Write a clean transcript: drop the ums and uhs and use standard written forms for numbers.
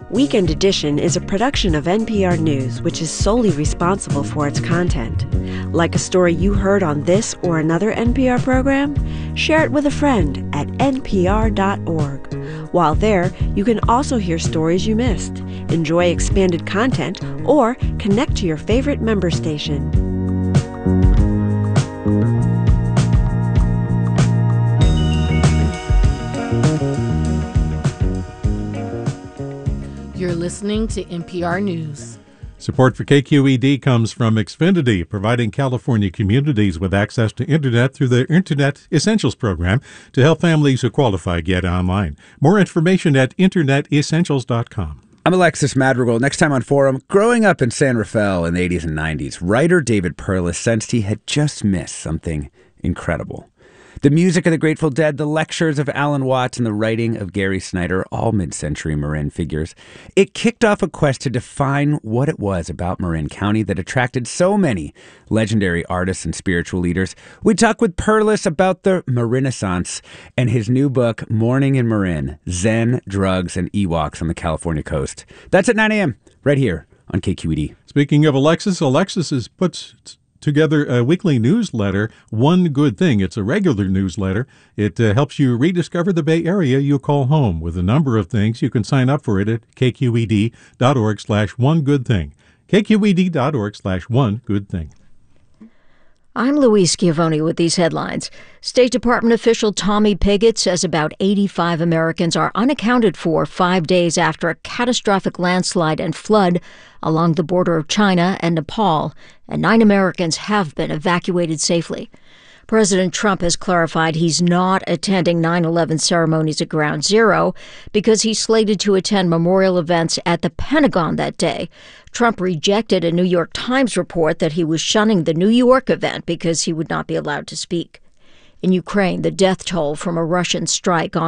Weekend Edition is a production of NPR News, which is solely responsible for its content. Like a story you heard on this or another NPR program? Share it with a friend at npr.org. While there, you can also hear stories you missed, enjoy expanded content, or connect to your favorite member station. You're listening to NPR News. Support for KQED comes from Xfinity, providing California communities with access to Internet through their Internet Essentials program to help families who qualify get online. More information at InternetEssentials.com. I'm Alexis Madrigal. Next time on Forum, growing up in San Rafael in the 80s and 90s, writer David Perlis sensed he had just missed something incredible. The music of the Grateful Dead, the lectures of Alan Watts, and the writing of Gary Snyder, all mid-century Marin figures. It kicked off a quest to define what it was about Marin County that attracted so many legendary artists and spiritual leaders. We talk with Perlis about the Marineissance and his new book, Morning in Marin, Zen, Drugs, and Ewoks on the California coast. That's at 9 a.m. right here on KQED. Speaking of Alexis has put together a weekly newsletter, One Good Thing. It's a regular newsletter. It helps you rediscover the Bay Area you call home with a number of things. You can sign up for it at kqed.org/onegoodthing. kqed.org/onegoodthing. I'm Louise Schiavone with these headlines. State Department official Tommy Pigott says about 85 Americans are unaccounted for 5 days after a catastrophic landslide and flood along the border of China and Nepal, and 9 Americans have been evacuated safely. President Trump has clarified he's not attending 9/11 ceremonies at Ground Zero because he's slated to attend memorial events at the Pentagon that day. Trump rejected a New York Times report that he was shunning the New York event because he would not be allowed to speak. In Ukraine, the death toll from a Russian strike on